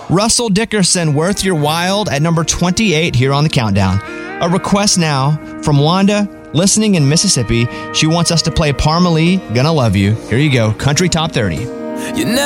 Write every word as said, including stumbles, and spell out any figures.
Russell Dickerson, Worth Your While at number twenty-eight here on the countdown. A request now from Wanda, listening in Mississippi. She wants us to play Parmalee, Gonna Love You. Here you go, Country Top thirty. You never